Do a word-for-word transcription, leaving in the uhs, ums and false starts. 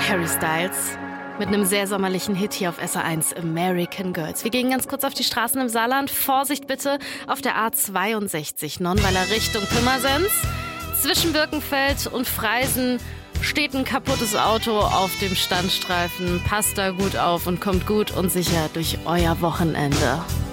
Harry Styles mit einem sehr sommerlichen Hit hier auf S R eins, American Girls. Wir gehen ganz kurz auf die Straßen im Saarland. Vorsicht bitte auf der A zweiundsechzig, Nonnweiler Richtung Pirmasens. Zwischen Birkenfeld und Freisen steht ein kaputtes Auto auf dem Standstreifen. Passt da gut auf und kommt gut und sicher durch euer Wochenende.